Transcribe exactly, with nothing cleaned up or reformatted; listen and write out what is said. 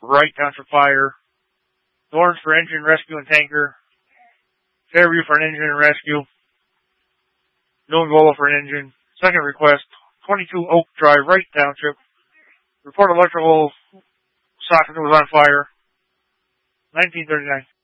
Wright Township Fire. Lawrence for engine rescue and tanker. Fairview for an engine and rescue. Newingbola for an engine. Second request, twenty-two Oak Drive, Wright Township. Report electrical socket was on fire. nineteen thirty-nine.